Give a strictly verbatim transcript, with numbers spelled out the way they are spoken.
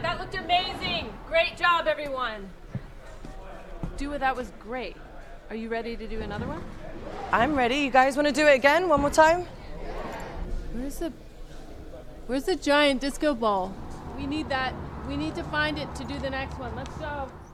that looked amazing. Great job, everyone. Dua, that was great. Are you ready to do another one? I'm ready. You guys want to do it again? One more time? Where's the Where's the giant disco ball? We need that. We need to find it to do the next one. Let's go.